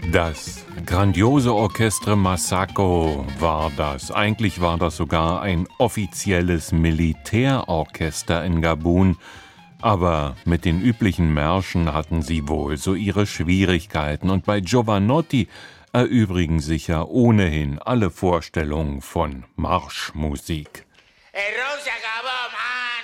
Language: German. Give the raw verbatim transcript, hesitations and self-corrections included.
Das grandiose Orchestre Masako war das. Eigentlich war das sogar ein offizielles Militärorchester in Gabun. Aber mit den üblichen Märschen hatten sie wohl so ihre Schwierigkeiten. Und bei Jovanotti erübrigen sich ja ohnehin alle Vorstellungen von Marschmusik. Rosa